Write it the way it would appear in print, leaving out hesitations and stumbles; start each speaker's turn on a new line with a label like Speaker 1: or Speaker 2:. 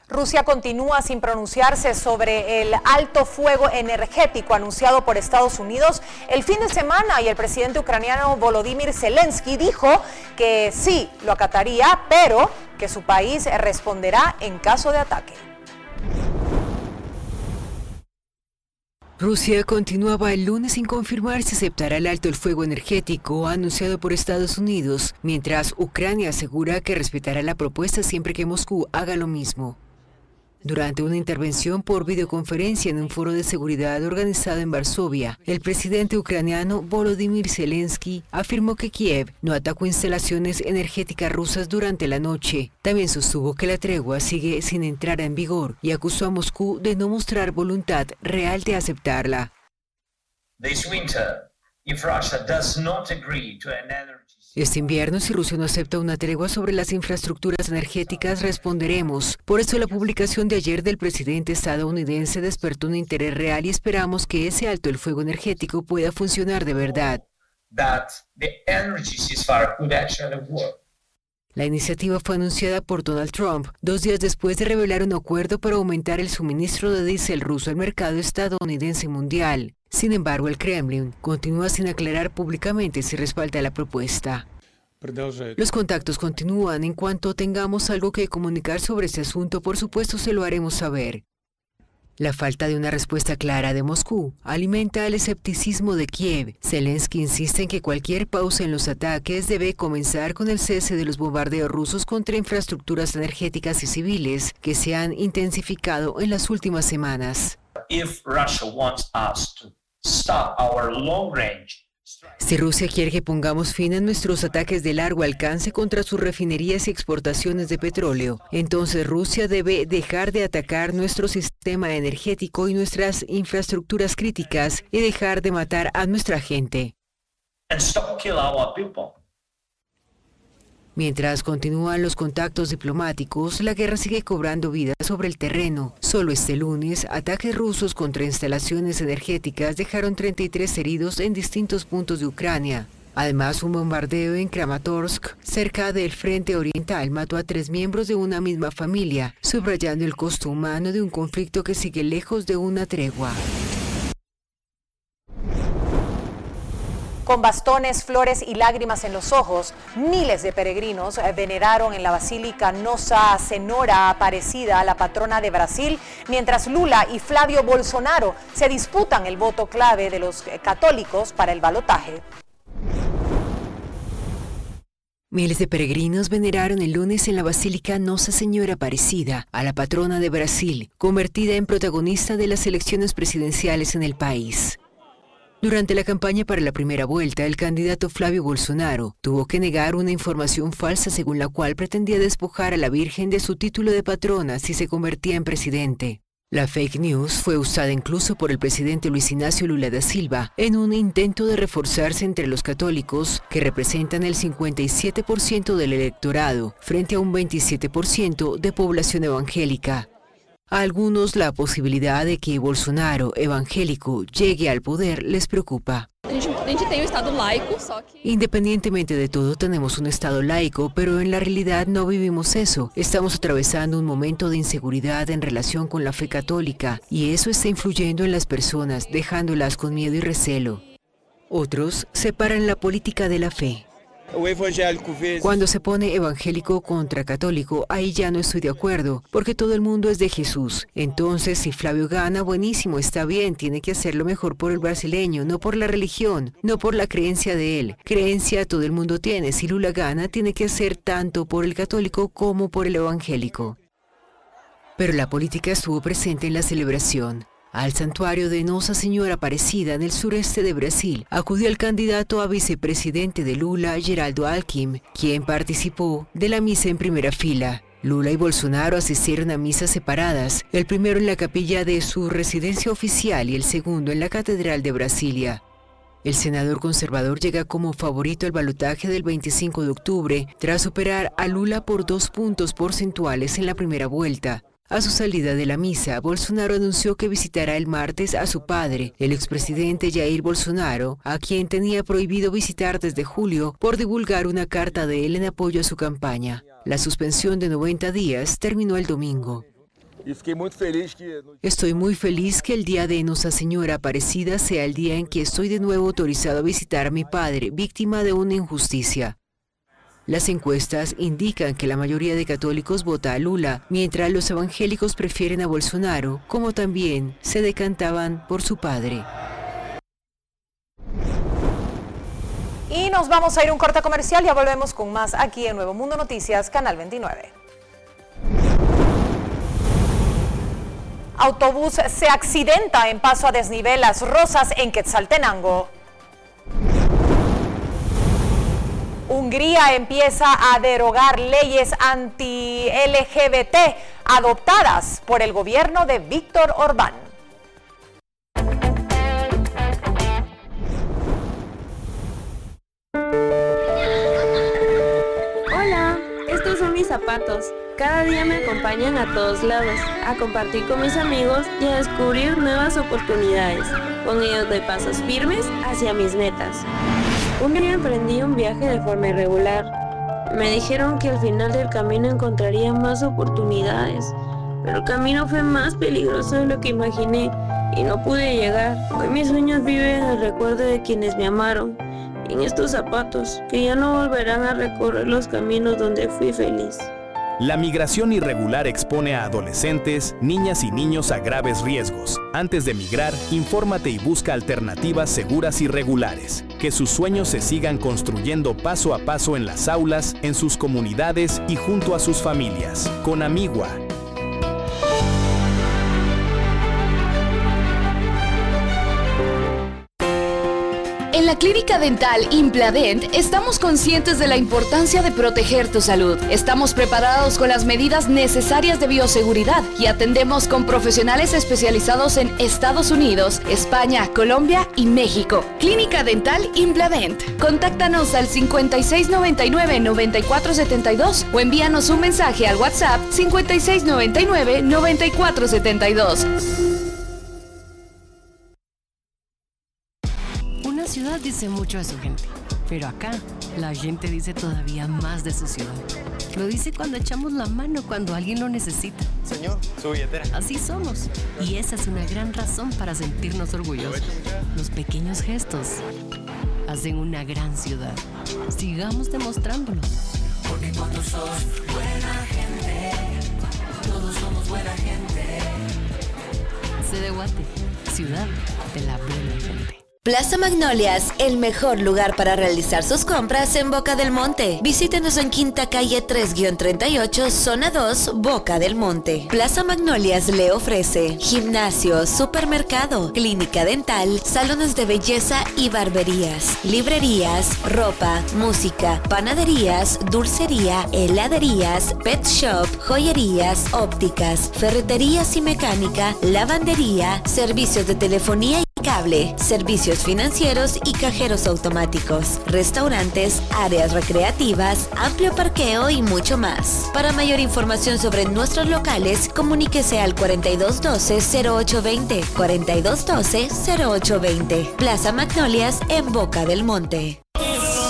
Speaker 1: Rusia continúa sin pronunciarse sobre el alto fuego energético anunciado por Estados Unidos el fin de semana, y el presidente ucraniano Volodymyr Zelensky dijo que sí lo acataría, pero que su país responderá en caso de ataque.
Speaker 2: Rusia continuaba el lunes sin confirmar si aceptará el alto el fuego energético anunciado por Estados Unidos, mientras Ucrania asegura que respetará la propuesta siempre que Moscú haga lo mismo. Durante una intervención por videoconferencia en un foro de seguridad organizado en Varsovia, el presidente ucraniano Volodymyr Zelensky afirmó que Kiev no atacó instalaciones energéticas rusas durante la noche. También sostuvo que la tregua sigue sin entrar en vigor y acusó a Moscú de no mostrar voluntad real de aceptarla. Este invierno, si Rusia no acepta una tregua sobre las infraestructuras energéticas, responderemos. Por eso la publicación de ayer del presidente estadounidense despertó un interés real y esperamos que ese alto el fuego energético pueda funcionar de verdad. La iniciativa fue anunciada por Donald Trump 2 días después de revelar un acuerdo para aumentar el suministro de diésel ruso al mercado estadounidense y mundial. Sin embargo, el Kremlin continúa sin aclarar públicamente si respalda la propuesta. Los contactos continúan. En cuanto tengamos algo que comunicar sobre este asunto, por supuesto se lo haremos saber. La falta de una respuesta clara de Moscú alimenta el escepticismo de Kiev. Zelensky insiste en que cualquier pausa en los ataques debe comenzar con el cese de los bombardeos rusos contra infraestructuras energéticas y civiles que se han intensificado en las últimas semanas. Si Rusia quiere que pongamos fin a nuestros ataques de largo alcance contra sus refinerías y exportaciones de petróleo, entonces Rusia debe dejar de atacar nuestro sistema energético y nuestras infraestructuras críticas y dejar de matar a nuestra gente. Mientras continúan los contactos diplomáticos, la guerra sigue cobrando vida sobre el terreno. Solo este lunes, ataques rusos contra instalaciones energéticas dejaron 33 heridos en distintos puntos de Ucrania. Además, un bombardeo en Kramatorsk, cerca del frente oriental, mató a 3 miembros de una misma familia, subrayando el costo humano de un conflicto que sigue lejos de una tregua.
Speaker 1: Con bastones, flores y lágrimas en los ojos, miles de peregrinos veneraron en la Basílica Nossa Senhora Aparecida a la patrona de Brasil, mientras Lula y Flavio Bolsonaro se disputan el voto clave de los católicos para el balotaje.
Speaker 2: Miles de peregrinos veneraron el lunes en la Basílica Nossa Senhora Aparecida a la patrona de Brasil, convertida en protagonista de las elecciones presidenciales en el país. Durante la campaña para la primera vuelta, el candidato Flavio Bolsonaro tuvo que negar una información falsa según la cual pretendía despojar a la Virgen de su título de patrona si se convertía en presidente. La fake news fue usada incluso por el presidente Luis Ignacio Lula da Silva en un intento de reforzarse entre los católicos, que representan el 57% del electorado, frente a un 27% de población evangélica. A algunos la posibilidad de que Bolsonaro, evangélico, llegue al poder les preocupa. Independientemente de todo, tenemos un Estado laico, pero en la realidad no vivimos eso. Estamos atravesando un momento de inseguridad en relación con la fe católica, y eso está influyendo en las personas, dejándolas con miedo y recelo. Otros separan la política de la fe. Cuando se pone evangélico contra católico, ahí ya no estoy de acuerdo, porque todo el mundo es de Jesús. Entonces, si Flavio gana, buenísimo, está bien, tiene que hacerlo mejor por el brasileño, no por la religión, no por la creencia de él. Creencia todo el mundo tiene. Si Lula gana, tiene que hacer tanto por el católico como por el evangélico. Pero la política estuvo presente en la celebración. Al santuario de Nossa Senhora Aparecida en el sureste de Brasil, acudió el candidato a vicepresidente de Lula, Geraldo Alckmin, quien participó de la misa en primera fila. Lula y Bolsonaro asistieron a misas separadas, el primero en la capilla de su residencia oficial y el segundo en la Catedral de Brasilia. El senador conservador llega como favorito al balotaje del 25 de octubre, tras superar a Lula por 2 puntos porcentuales en la primera vuelta. A su salida de la misa, Bolsonaro anunció que visitará el martes a su padre, el expresidente Jair Bolsonaro, a quien tenía prohibido visitar desde julio por divulgar una carta de él en apoyo a su campaña. La suspensión de 90 días terminó el domingo. Estoy muy feliz que el día de Nuestra Señora Aparecida sea el día en que estoy de nuevo autorizado a visitar a mi padre, víctima de una injusticia. Las encuestas indican que la mayoría de católicos vota a Lula, mientras los evangélicos prefieren a Bolsonaro, como también se decantaban por su padre.
Speaker 1: Y nos vamos a ir a un corte comercial, ya volvemos con más aquí en Nuevo Mundo Noticias, Canal 29. Autobús se accidenta en paso a desnivel Las Rosas en Quetzaltenango. Hungría empieza a derogar leyes anti-LGBT adoptadas por el gobierno de Víctor Orbán.
Speaker 3: Hola, estos son mis zapatos. Cada día me acompañan a todos lados, a compartir con mis amigos y a descubrir nuevas oportunidades. Con ellos doy pasos firmes hacia mis metas. Un día emprendí un viaje de forma irregular. Me dijeron que al final del camino encontraría más oportunidades, pero el camino fue más peligroso de lo que imaginé y no pude llegar. Hoy mis sueños viven en el recuerdo de quienes me amaron, en estos zapatos que ya no volverán a recorrer los caminos donde fui feliz.
Speaker 4: La migración irregular expone a adolescentes, niñas y niños a graves riesgos. Antes de migrar, infórmate y busca alternativas seguras y regulares. Que sus sueños se sigan construyendo paso a paso en las aulas, en sus comunidades y junto a sus familias. Con Amigua.
Speaker 5: En la Clínica Dental Impladent estamos conscientes de la importancia de proteger tu salud. Estamos preparados con las medidas necesarias de bioseguridad y atendemos con profesionales especializados en Estados Unidos, España, Colombia y México. Clínica Dental Impladent. Contáctanos al 5699-9472 o envíanos un mensaje al WhatsApp 5699-9472.
Speaker 6: Una ciudad dice mucho de su gente, pero acá la gente dice todavía más de su ciudad. Lo dice cuando echamos la mano cuando alguien lo necesita.
Speaker 7: Señor, su billetera.
Speaker 6: Así somos, y esa es una gran razón para sentirnos orgullosos. Los pequeños gestos hacen una gran ciudad. Sigamos demostrándolo.
Speaker 8: Porque cuando sos buena gente, todos somos buena gente.
Speaker 6: Sé de Guate, ciudad de la buena gente.
Speaker 9: Plaza Magnolias, el mejor lugar para realizar sus compras en Boca del Monte. Visítenos en Quinta Calle 3-38, Zona 2, Boca del Monte. Plaza Magnolias le ofrece gimnasio, supermercado, clínica dental, salones de belleza y barberías, librerías, ropa, música, panaderías, dulcería, heladerías, pet shop, joyerías, ópticas, ferreterías y mecánica, lavandería, servicios de telefonía y cable, servicios financieros y cajeros automáticos, restaurantes, áreas recreativas, amplio parqueo y mucho más. Para mayor información sobre nuestros locales, comuníquese al 4212-0820, 4212-0820. Plaza Magnolias en Boca del Monte.